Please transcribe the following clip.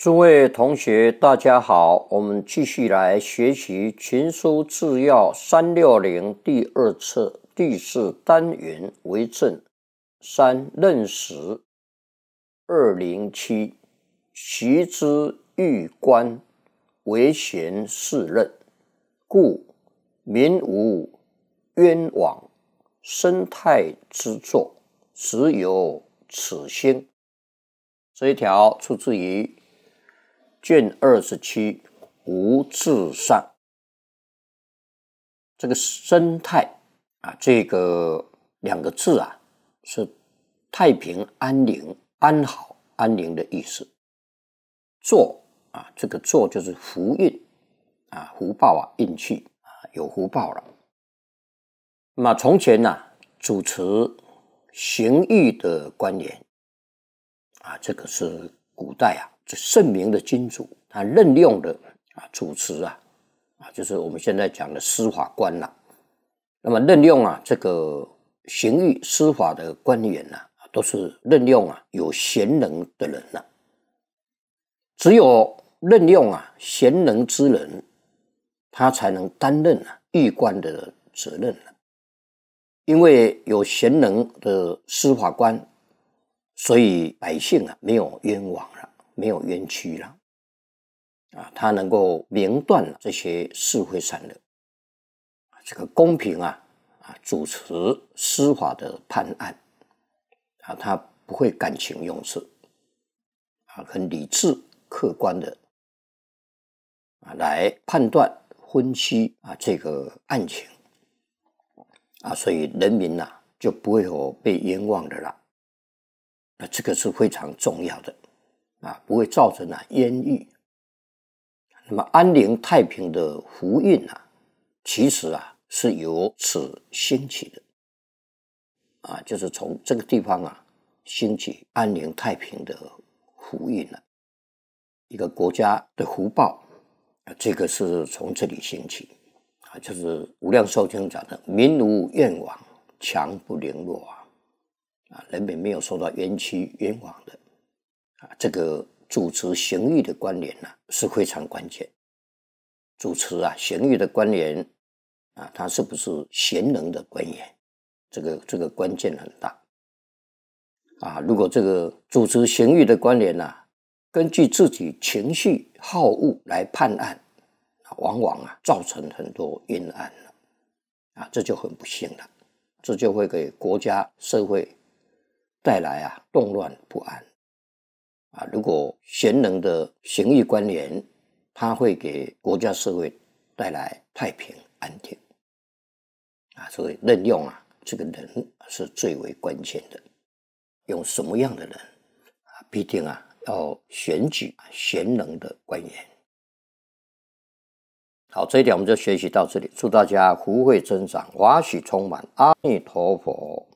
诸位同学，大家好，我们继续来学习群书治要360第二册第4单元为政3任时207习之欲官为贤4任，故民无冤枉，生态之作，实有此心。这一条出自于卷27无字上。这个生态这个2个字是太平安宁、安好、安宁的意思。作这个作就是福运福报运气有福报了。那么从前主持刑狱的官员这个是古代这圣明的君主，他任用的主持就是我们现在讲的司法官那么任用这个刑狱司法的官员都是任用有贤能的人只有任用贤能之人，他才能担任狱官的责任因为有贤能的司法官，所以百姓没有冤枉了，没有冤屈了他能够明断这些是非善恶，这个公平主持司法的判案他不会感情用事很理智客观的来判断分析这个案情所以人民就不会有被冤枉的了这个是非常重要的不会造成冤狱。那么安宁太平的福运其实是由此兴起的就是从这个地方兴起安宁太平的福运一个国家的福报这个是从这里兴起就是无量寿经讲的民无怨枉，强不凌弱人民没有受到冤屈冤枉的这个主持刑狱的官员是非常关键。主持刑狱的官员他是不是贤能的官员，这个关键很大如果这个主持刑狱的官员根据自己情绪好恶来判案，往往造成很多冤案这就很不幸了，这就会给国家社会带来动乱不安如果贤能的刑狱官员，他会给国家社会带来太平安定所以任用这个人是最为关键的。用什么样的人必定要选举贤能的官员。好，这一点我们就学习到这里，祝大家福慧增长，法喜充满，阿弥陀佛。